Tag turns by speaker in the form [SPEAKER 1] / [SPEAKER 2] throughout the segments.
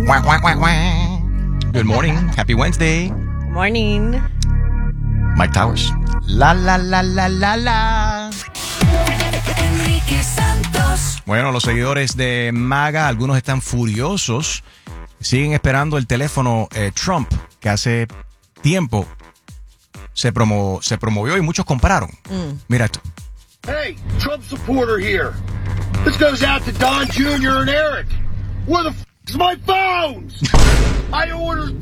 [SPEAKER 1] Wah, wah, wah, wah. Good morning. Happy Wednesday.
[SPEAKER 2] Morning.
[SPEAKER 1] Mike Towers. La, la, la, la, la, la.
[SPEAKER 3] Enrique Santos.
[SPEAKER 1] Bueno, los seguidores de MAGA, algunos están furiosos. Siguen esperando el teléfono Trump, que hace tiempo se promovió y muchos compraron. Mira esto.
[SPEAKER 4] Hey, Trump supporter here. This goes out to Don Jr. and Eric. Where the is my phones? I ordered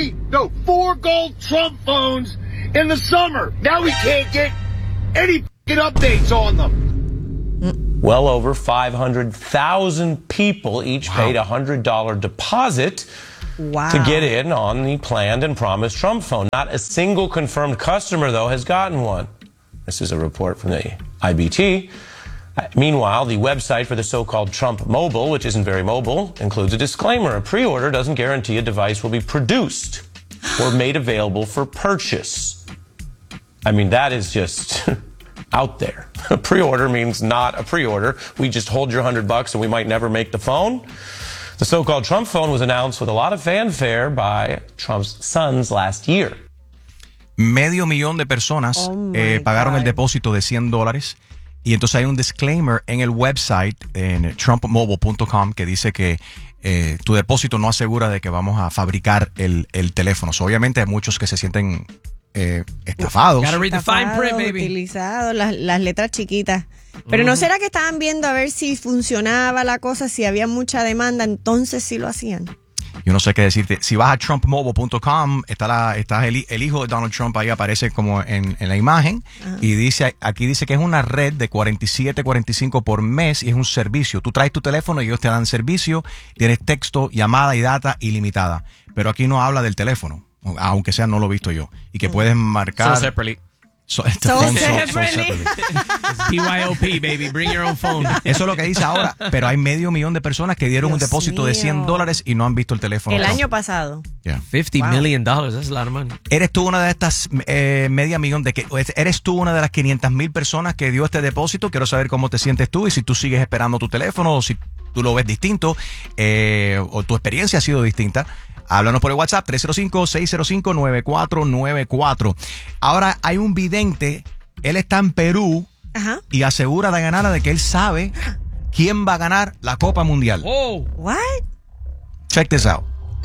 [SPEAKER 4] 4 gold Trump phones in the summer. Now we can't get any updates on them.
[SPEAKER 5] Well over 500,000 people each paid a $100 deposit to get in on the planned and promised Trump phone. Not a single confirmed customer, though, has gotten one. This is a report from the IBT. Meanwhile, the website for the so-called Trump Mobile, which isn't very mobile, includes a disclaimer. A pre-order doesn't guarantee a device will be produced or made available for purchase. I mean, that is just out there. A pre-order means not a pre-order. We just hold your $100 and we might never make the phone. The so-called Trump phone was announced with a lot of fanfare by Trump's sons last year.
[SPEAKER 1] $500,000 de personas pagaron el depósito de $100 y entonces hay un disclaimer en el website en trumpmobile.com que dice que tu depósito no asegura de que vamos a fabricar el teléfono. Obviamente hay muchos que se sienten estafados.
[SPEAKER 6] Gotta read the fine print, baby.
[SPEAKER 2] Utilizados, las letras chiquitas. Pero ¿no será que estaban viendo a ver si funcionaba la cosa, si había mucha demanda, entonces sí lo hacían?
[SPEAKER 1] Yo no sé qué decirte. Si vas a trumpmobile.com, está el hijo de Donald Trump, ahí aparece como en la imagen. Y aquí dice que es una red de $47.45 por mes y es un servicio. Tú traes tu teléfono y ellos te dan servicio. Tienes texto, llamada y data ilimitada. Pero aquí no habla del teléfono, aunque sea no lo he visto yo. Y que puedes marcar...
[SPEAKER 6] So separately.
[SPEAKER 1] So
[SPEAKER 2] separately.
[SPEAKER 6] BYOP, baby. Bring your own phone.
[SPEAKER 1] Eso es lo que dice ahora. Pero hay $500,000 de personas que dieron un
[SPEAKER 2] Dios
[SPEAKER 1] depósito de $100 y no han visto el teléfono.
[SPEAKER 2] El año pasado.
[SPEAKER 1] Yeah.
[SPEAKER 6] $50 million. That's a lot of money.
[SPEAKER 1] ¿Eres tú una de estas eres tú una de las 500,000 personas que dio este depósito? Quiero saber cómo te sientes tú y si tú sigues esperando tu teléfono o si tú lo ves distinto o tu experiencia ha sido distinta. Háblanos por el WhatsApp 305-605-9494. Ahora hay un vidente, él está en Perú y asegura de ganar de que él sabe quién va a ganar la Copa Mundial.
[SPEAKER 6] Whoa.
[SPEAKER 2] What?
[SPEAKER 1] Check this out.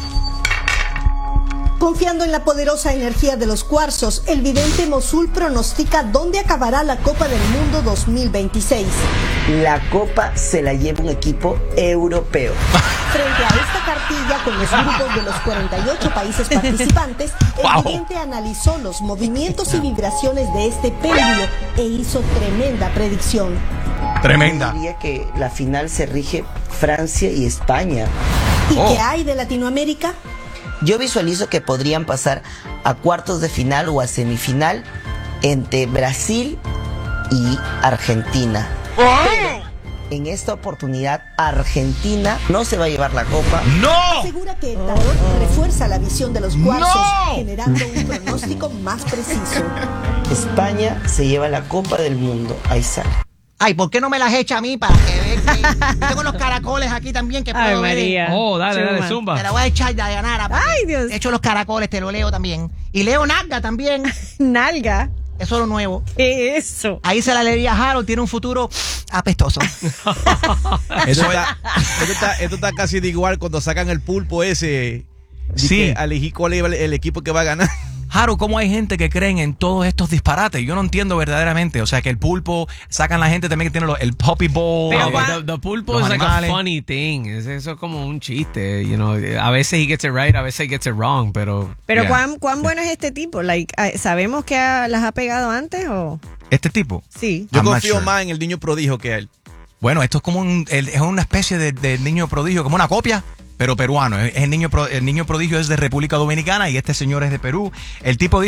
[SPEAKER 7] Confiando en la poderosa energía de los cuarzos, el vidente Mosul pronostica dónde acabará la Copa del Mundo 2026.
[SPEAKER 8] La Copa se la lleva un equipo europeo.
[SPEAKER 7] Frente a esta cartilla con los grupos de los 48 países participantes, el vidente analizó los movimientos y vibraciones de este péndulo e hizo tremenda predicción.
[SPEAKER 1] Tremenda.
[SPEAKER 8] Yo diría que la final se rige Francia y España.
[SPEAKER 7] ¿Y qué hay de Latinoamérica?
[SPEAKER 8] Yo visualizo que podrían pasar a cuartos de final o a semifinal entre Brasil y Argentina. Pero en esta oportunidad, Argentina no se va a llevar la copa.
[SPEAKER 1] ¡No!
[SPEAKER 7] Asegura que el tarot refuerza la visión de los cuarzos, generando un pronóstico más preciso.
[SPEAKER 8] España se lleva la Copa del Mundo. Ahí sale.
[SPEAKER 9] Ay, ¿por qué no me las echa a mí para que vean? Tengo los caracoles aquí también que puedo ver.
[SPEAKER 2] María.
[SPEAKER 6] Oh, dale,
[SPEAKER 9] Te
[SPEAKER 6] zumba.
[SPEAKER 9] la voy a echar, Dayanara.
[SPEAKER 2] Ay, Dios.
[SPEAKER 9] He hecho los caracoles, te lo leo también. Y leo Nalga también.
[SPEAKER 2] Nalga.
[SPEAKER 9] Eso es lo nuevo.
[SPEAKER 2] ¿Qué es eso?
[SPEAKER 9] Ahí se la leería a Harold, tiene un futuro apestoso.
[SPEAKER 10] Esto está casi de igual cuando sacan el pulpo ese.
[SPEAKER 1] Sí.
[SPEAKER 10] A elegir cuál es el equipo que va a ganar.
[SPEAKER 1] Haru, ¿cómo hay gente que creen en todos estos disparates? Yo no entiendo verdaderamente. O sea, que el pulpo, sacan la gente también que tiene el Puppy Bowl.
[SPEAKER 6] Pero the pulpo
[SPEAKER 1] los
[SPEAKER 6] is like
[SPEAKER 1] animales.
[SPEAKER 6] a funny thing. Eso es como un chiste, you know. A veces he gets it right, a veces he gets it wrong, pero...
[SPEAKER 2] Pero
[SPEAKER 1] Yeah.
[SPEAKER 2] ¿cuán bueno es este tipo? ¿Sabemos que las ha pegado antes o...?
[SPEAKER 1] ¿Este tipo?
[SPEAKER 2] Sí.
[SPEAKER 10] Yo
[SPEAKER 1] I'm not
[SPEAKER 10] confío
[SPEAKER 1] sure.
[SPEAKER 10] más en el niño prodigio que él.
[SPEAKER 1] Bueno, esto es como es una especie de niño prodigio, como una copia, pero peruano. El niño prodigio es de República Dominicana y este señor es de Perú. El tipo dice,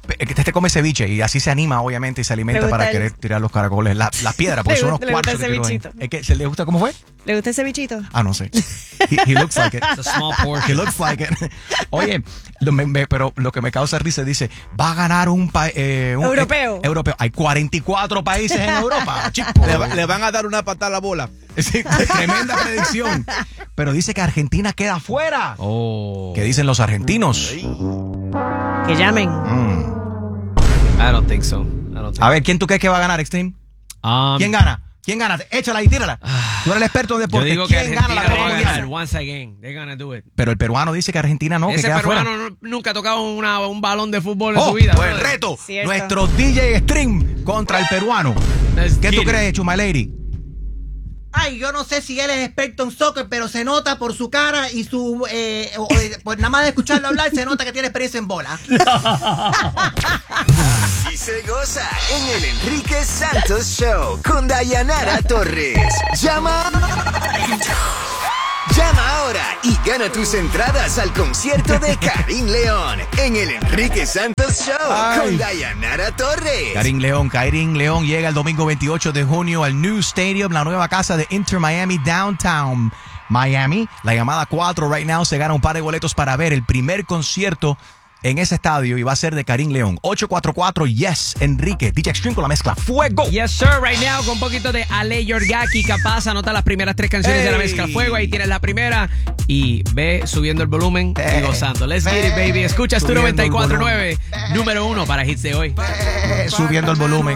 [SPEAKER 1] Este come ceviche y así se anima, obviamente, y se alimenta para querer tirar los caracoles, las piedras, porque son unos cuartos. ¿Es que le gusta cómo fue?
[SPEAKER 2] ¿Le gusta ese bichito?
[SPEAKER 1] Ah, no sé. He looks like it.
[SPEAKER 6] It's a small portion.
[SPEAKER 1] He looks like it. Oye, pero lo que me causa risa dice, va a ganar un
[SPEAKER 2] europeo.
[SPEAKER 1] Europeo. Hay 44 países en Europa. Chico.
[SPEAKER 10] Le van a dar una patada a la bola.
[SPEAKER 1] Sí, tremenda predicción. Pero dice que Argentina queda fuera.
[SPEAKER 6] Oh.
[SPEAKER 1] ¿Qué dicen los argentinos?
[SPEAKER 2] Que llamen.
[SPEAKER 6] I don't think so.
[SPEAKER 1] A ver, ¿quién tú crees que va a ganar, Extreme? ¿Quién gana? ¿Quién gana? Échala y tírala. Tú eres el experto en deporte.
[SPEAKER 6] Yo digo que
[SPEAKER 1] ¿Quién gana la
[SPEAKER 6] Argentina
[SPEAKER 1] Copa
[SPEAKER 6] va a ganar
[SPEAKER 1] Mundial?
[SPEAKER 6] once again. They're gonna do it.
[SPEAKER 1] Pero el peruano dice que Argentina no, que
[SPEAKER 6] Ese
[SPEAKER 1] queda fuera.
[SPEAKER 6] peruano nunca ha tocado un balón de fútbol en su vida.
[SPEAKER 1] Buen
[SPEAKER 6] brother.
[SPEAKER 1] reto.
[SPEAKER 2] Cierto.
[SPEAKER 1] Nuestro DJ Stream contra el peruano.
[SPEAKER 6] Let's
[SPEAKER 1] ¿Qué tú
[SPEAKER 6] get it.
[SPEAKER 1] crees, Chuma Lady?
[SPEAKER 9] Ay, yo no sé si él es experto en soccer, pero se nota por su cara y su... pues nada más de escucharlo hablar, se nota que tiene experiencia en bola.
[SPEAKER 11] Y se goza en el Enrique Santos Show con Dayanara Torres. Llama ahora y gana tus entradas al concierto de Karim León en el Enrique Santos Show con Dayanara Torres.
[SPEAKER 1] Karim León llega el domingo 28 de junio al New Stadium, la nueva casa de Inter Miami Downtown Miami. La llamada 4 right now se gana un par de boletos para ver el primer concierto en ese estadio y va a ser de Karim León. 844 Yes Enrique. DJ Extreme con la mezcla Fuego.
[SPEAKER 6] Yes, sir. Right now con un poquito de Ale Yorgaki. Capaz, anota las primeras 3 canciones de la mezcla Fuego. Ahí tienes la primera. Y ve subiendo el volumen y gozando. Let's get it, baby. Escuchas tu 94.9. Número 1 para hits de hoy.
[SPEAKER 1] Subiendo el volumen.